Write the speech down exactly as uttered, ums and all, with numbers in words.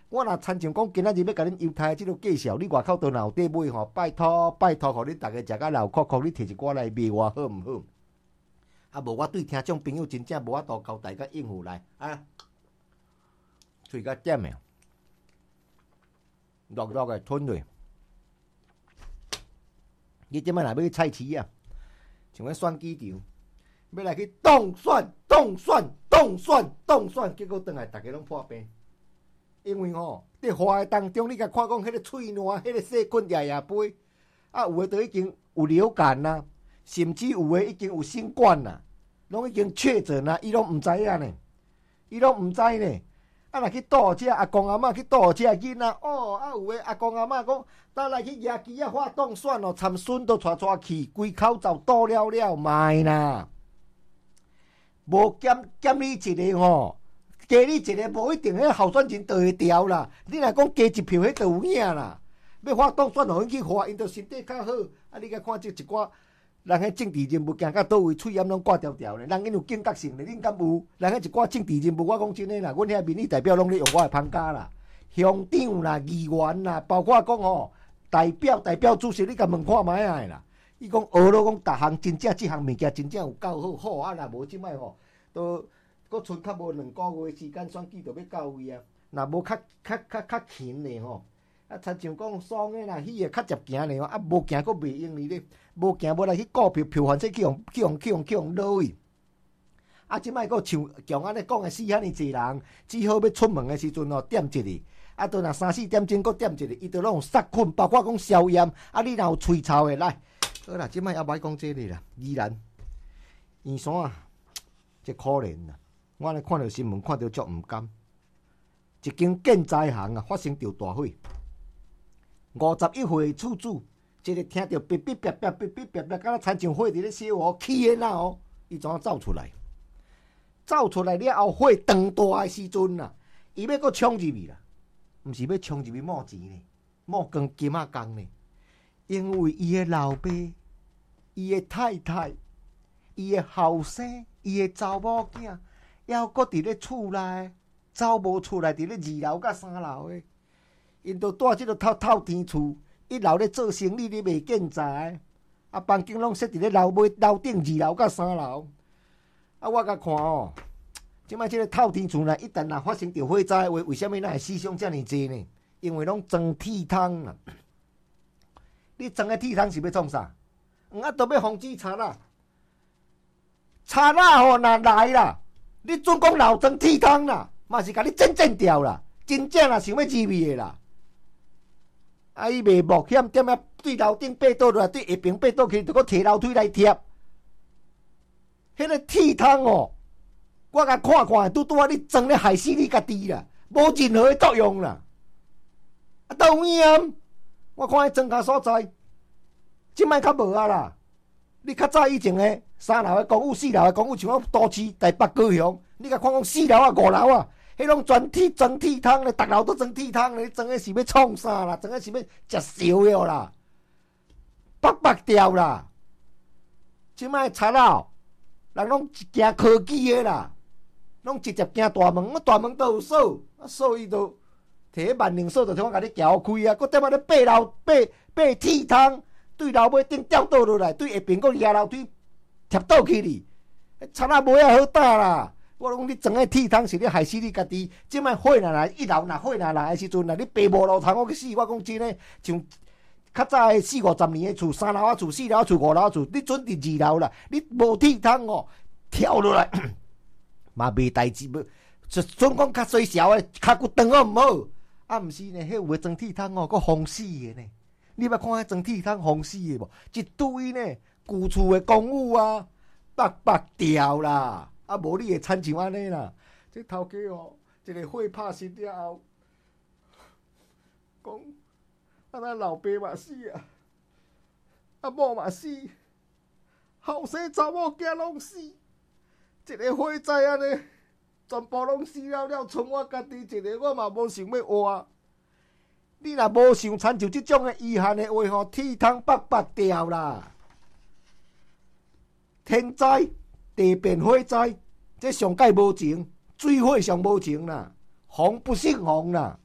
我若参像讲今仔日要甲恁犹太即个介绍，你外口倒若有地买吼，拜托拜托，互恁逐个食甲流哭哭，你摕一寡来卖我好毋好？啊，无我对听众朋友真正无法度交代甲应付来啊，喙甲点诶，落落诶吞落。你即摆若要去菜市啊，像迄选举场，要来去动选、动选、动选、动选，结果转来逐个拢破病。因为吼，伫花诶当中，你甲看讲迄个喙烂、迄个细菌夜夜飞，啊，有诶都已经有流感啦，甚至有诶已经有新冠啦，拢已经确诊啦，伊拢毋知影呢，伊拢毋知呢。啊，若去倒遮阿公阿嬷去倒遮囡仔，哦，啊有诶阿公阿嬷讲，倒来去野鸡啊发动选哦，参孙都带带去，规口罩倒了了，卖啦，无减减你一个吼。加你一个无一定，迄候选人就会调啦。你若讲加一票，迄就有影啦。要发动选，互因去发，因着身体较好。啊，你甲看即一寡人迄政治人物行到倒位，喙炎拢挂条条咧，人因有警觉性咧，恁敢有？人迄一寡政治人物，我讲真诶啦，阮遐民意代表拢咧用我诶旁家啦，乡长啦、议员啦，包括讲吼代表、代表主席，你甲问看卖啊啦。伊讲学咯，讲逐项真正即项物件真正有够好，好啊！若无即摆吼都。佫剩较无两个月时间，选举就要到位啊！若无较较较较勤咧吼，啊，亲像讲爽诶啦，喜诶较接行咧吼，啊，无行佫袂用哩咧，无行无来去股票票反正去用去用去用去用落去。啊，即摆佫像像安尼讲诶，死遐尼济人，只好要出门诶时阵哦，点一个，啊，倒若三四点钟佫点一个，伊都拢有杀菌，包括讲消炎，啊，你若有喙臭诶，来，好啦，即摆也歹讲这个啦，依然，医生啊，真可怜啦。我咧看到新闻，看到足毋甘。一间建材行啊，发生着大火。五十一岁厝主，一个听到哔哔哔哔哔哔哔哔，敢若亲像火伫咧烧哦，起诶啦哦，伊怎啊走出来？走出来了后，火长大诶时阵啊，伊要搁冲入去啦，毋是要冲入去冒钱呢，冒光金仔工呢，因为伊诶老爸、伊诶太太、伊诶后生、伊诶查某囝。还搁伫咧厝内，走无出来，伫咧二楼甲三楼诶，因都住即个透透天厝，一楼咧做生意咧卖建材，啊，房间拢设伫咧楼尾楼顶二楼甲三楼。啊，我甲看哦，即摆即个透天厝内，一旦若发生着火灾，为为虾米咱会死伤遮尔济呢？因为拢装铁窗啦。你装诶铁窗是要创啥？啊，都要防止贼啦，贼啦吼若来啦。你准讲老装铁窗啦，嘛是甲你整整掉啦，真正啦想要入去的啦。啊，伊袂冒险点啊对楼顶爬倒落来，对下边爬倒去，就搁摕楼梯来贴。迄个铁窗哦，我甲看看，拄拄啊，你装咧害死你家己啦，无任何的作用啦。啊，都有影，我看迄装甲所在，即摆较无啊啦。你较早以前诶，三楼诶公寓、四楼诶公寓，像我都市台北高雄，你甲看讲四楼啊、五楼啊，迄拢全铁装铁窗咧，逐楼都装鐵窗咧，装诶是要创啥啦？装诶是要食烧的啦，北北掉啦。即摆贼仔，人拢行科技诶啦，拢直接行大门，我大门都有锁，啊锁伊都摕迄万能锁，就听我甲你撬开啊，搁点仔咧爬楼爬爬铁窗。对楼尾顶掉倒落来，对下边个野楼梯贴倒去哩，贼仔无遐好打啦！我讲你装个铁窗是咧害死你家己。即摆火若来，一楼若火若来的时阵，若你爬无路通，我去死！我讲真诶，像较早诶四五十年诶厝，三楼啊厝、四楼啊厝、五楼啊厝，你准伫二楼啦，你无铁窗哦，跳落来嘛袂代志，就准讲较衰小诶，骹骨长哦毋好，啊毋是呢，迄有诶装铁窗哦，佫防死诶呢。你捌看迄装铁窗防死的无？一堆呢，旧厝的公寓啊，北北掉啦，啊无你会惨像安尼啦。这头家哦，一个火拍死了后，讲啊咱老爸嘛死啊，啊某嘛死，后生查某囝拢死，一个火灾安尼，全部拢死了了，剩我家己一个，我嘛无想要活。你若无想参照即种诶遗憾诶话吼，铁窗北北掉啦！天灾、地变、火灾，这上界无情，水火上无情啦，防不胜防啦。